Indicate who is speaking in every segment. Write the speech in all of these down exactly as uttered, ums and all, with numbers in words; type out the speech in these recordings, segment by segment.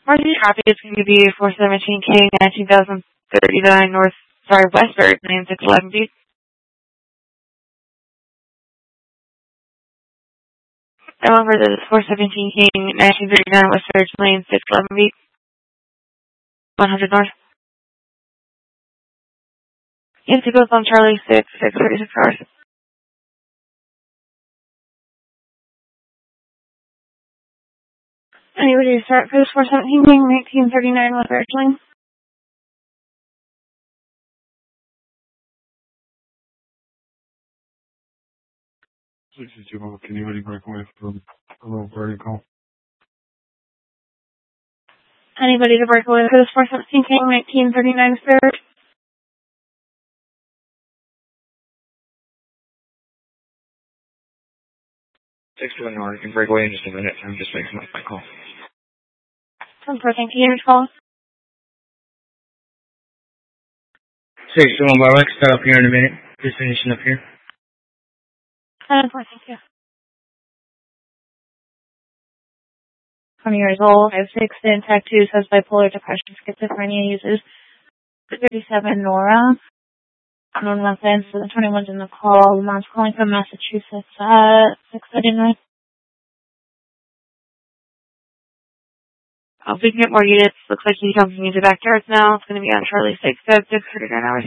Speaker 1: Marcy copy is going to be four seventeen King, nineteen thousand thirty-nine North, sorry, Westford, nine six eleven B. And over this four seventeen King, nineteen thirty-nine Westford, lane six eleven B. one hundred North. Into goes on Charlie six, six thirty-six hours. Anybody to start for this four seventeen King, nineteen thirty-nine Westford, lane?
Speaker 2: sixty-two, can anybody break away from a little birdie call?
Speaker 1: Anybody to break away for this four seventeen King, nineteen thirty-nine Spirit?
Speaker 3: six two one North, you can break away in just a minute. I'm just making my call.
Speaker 1: ten four, thank you. Your call.
Speaker 3: six two one Barwick, start up here in a minute. Just finishing up here.
Speaker 1: ten four, thank you. twenty years old, five six, intact two, has bipolar depression, schizophrenia, uses thirty-seven Nora. Unknown methods, so the twenty-one's in the call. The mom's calling from Massachusetts at six thirty-nine. I'll be get more units. Looks like he's jumping into backyards now. It's going to be on Charlie six at six thirty-nine hours.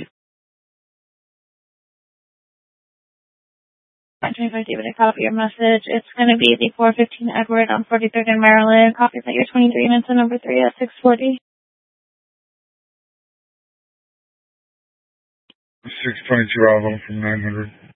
Speaker 1: twenty-five David, I copy your message. It's going to be the four fifteen Edward on forty-third in Maryland. Copy that you're twenty-three minutes and number three at six forty.
Speaker 2: six twenty-two Alvo from nine hundred.